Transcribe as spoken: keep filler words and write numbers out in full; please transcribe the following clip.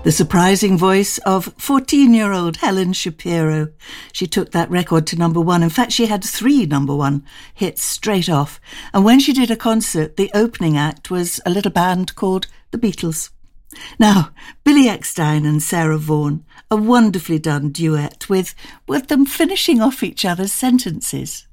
The surprising voice of fourteen-year-old Helen Shapiro. She took that record to number one. In fact, she had three number one hits straight off. And when she did a concert, the opening act was a little band called the Beatles. Now, Billy Eckstine and Sarah Vaughan, a wonderfully done duet with, with them finishing off each other's sentences.